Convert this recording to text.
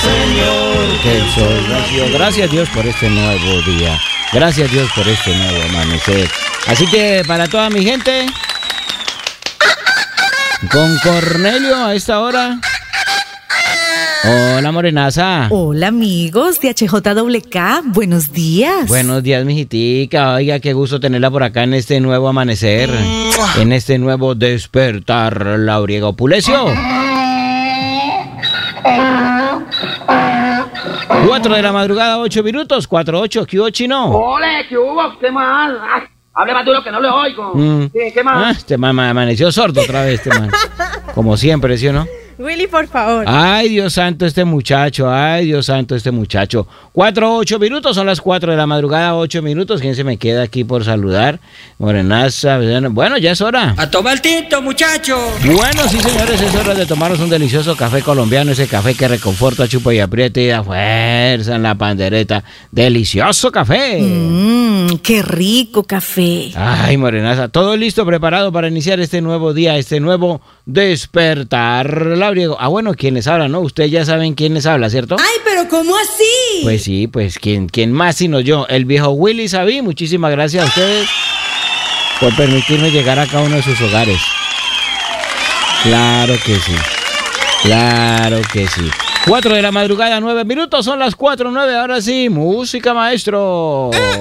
Señor, que el sol nació. Gracias Dios por este nuevo día. Gracias Dios por este nuevo amanecer. Así que para toda mi gente, con Cornelio a esta hora. Hola, morenaza. Hola, amigos de HJWK. Buenos días. Buenos días, mijitica. Oiga, qué gusto tenerla por acá en este nuevo amanecer, en este nuevo despertar, Lauriego Pulecio. 4 de la madrugada, 8 minutos, 4:08, ¿qué hubo, chino? ¡Ole, qué hubo! ¿Qué más? Hable más duro que no le oigo. Sí, ¿qué más? Este man amaneció sordo otra vez, este man. Como siempre, ¿sí o no? Willy, por favor. Ay, Dios santo, este muchacho. Ay, Dios santo, este muchacho. 4:08 minutos, son las 4 de la madrugada, 8 minutos. ¿Quién se me queda aquí por saludar? Morenaza. Bueno, ya es hora. ¡A tomar el tinto, muchacho! Bueno, sí, señores, es hora de tomarnos un delicioso café colombiano. Ese café que reconforta, chupa y aprieta y da fuerza en la pandereta. ¡Delicioso café! ¡Qué rico café! Ay, Morenaza, todo listo, preparado para iniciar este nuevo día, este nuevo despertar, Lauriego. Ah, bueno, ¿quién les habla, no? Ustedes ya saben quién les habla, ¿cierto? ¡Ay, pero cómo así! Pues sí, pues ¿quién más sino yo? El viejo Willy Sabí. Muchísimas gracias a ustedes por permitirme llegar a cada uno de sus hogares. Claro que sí. Claro que sí. 4 de la madrugada, 9 minutos, son las 4:09. Ahora sí, música, maestro.